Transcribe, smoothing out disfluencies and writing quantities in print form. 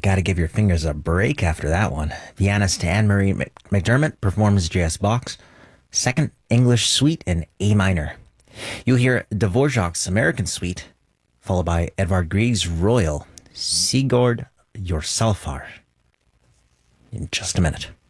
Gotta give your fingers a break after that one. Pianist Anne-Marie McDermott performs J.S. Bach's Second English Suite in A minor. You'll hear Dvorak's American Suite, followed by Edvard Grieg's Royal Sigurd Jorsalfar in just a minute.